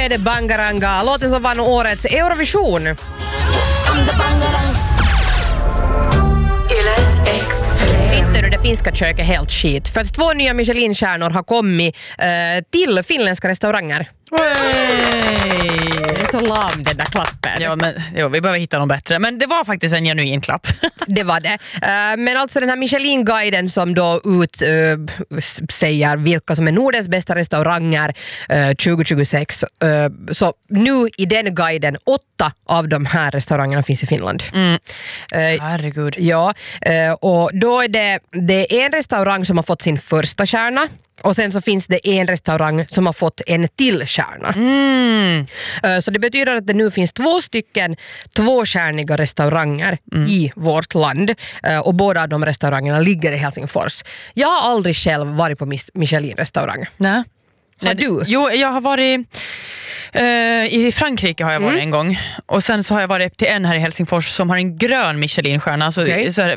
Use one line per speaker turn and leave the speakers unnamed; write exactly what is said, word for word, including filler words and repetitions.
är det Bangaranga, låten som vann årets Eurovision. Inte nu det finska köket helt skit. För att två nya Michelin-stjärnor har kommit eh, till finländska restauranger.
Hey.
Det är så lam den där klappen.
Ja, men jo, vi behöver hitta något bättre. Men det var faktiskt en genuin klapp.
Det var det. Uh, men alltså den här Michelin-guiden som då ut uh, säger vilka som är Nordens bästa restauranger uh, tjugo tjugosex. Uh, så nu i den guiden, åtta av de här restaurangerna finns i Finland.
Mm.
Uh,
Herregud.
Ja, uh, och då är det, det är en restaurang som har fått sin första stjärna. Och sen så finns det en restaurang som har fått en till stjärna.
Mm.
Så det betyder att det nu finns två stycken tvåstjärniga restauranger mm. i vårt land. Och båda de restaurangerna ligger i Helsingfors. Jag har aldrig själv varit på Michelin-restaurang.
Nej.
Har du?
Jo, jag har varit... Uh, i Frankrike har jag varit mm. en gång. Och sen så har jag varit till en här i Helsingfors som har en grön Michelin-stjärna. Alltså,
okay.
så här,